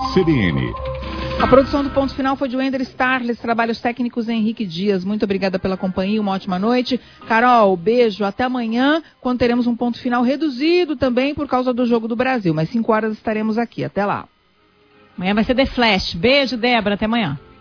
CBN. A produção do Ponto Final foi de Wender Starles, trabalhos técnicos Henrique Dias. Muito obrigada pela companhia, uma ótima noite. Carol, beijo, até amanhã, quando teremos um Ponto Final reduzido também por causa do Jogo do Brasil. Mas 5 horas estaremos aqui, até lá. Amanhã vai ser The Flash. Beijo, Débora, até amanhã.